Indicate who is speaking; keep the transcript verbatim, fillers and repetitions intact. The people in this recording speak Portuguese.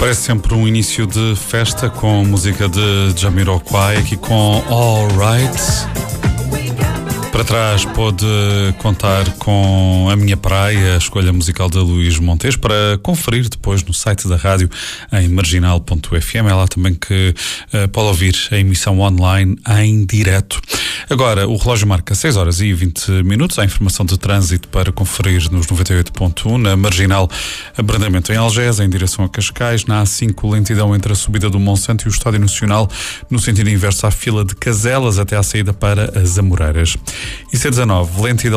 Speaker 1: Parece sempre um início de festa com música de Jamiroquai, aqui com All Right. Para trás pôde contar com A Minha Praia, a escolha musical de Luís Montes, para conferir depois no site da rádio em marginal ponto f m. É lá também que uh, pode ouvir a emissão online em direto. Agora, o relógio marca seis horas e vinte minutos. Há informação de trânsito para conferir nos noventa e oito ponto um. Na marginal, abrandamento em Algés, em direção a Cascais. Na A cinco, lentidão entre a subida do Monsanto e o Estádio Nacional, no sentido inverso à fila de Caselas, até à saída para as Amoreiras. E C dezanove, lentidão